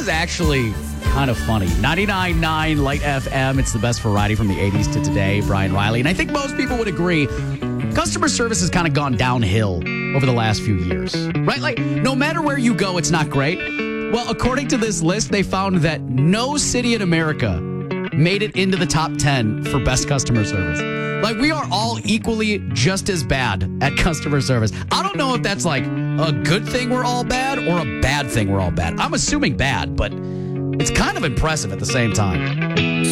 is actually kind of funny. 99.9 Light FM. It's the best variety from the 80s to today. Brian Riley. And I think most people would agree, customer service has kind of gone downhill over the last few years, right? Like, no matter where you go, it's not great. Well, according to this list, they found that no city in America made it into the top 10 for best customer service. Like, we are all equally just as bad at customer service. I don't know if that's like a good thing we're all bad or a bad thing we're all bad. I'm assuming bad, but it's kind of impressive at the same time.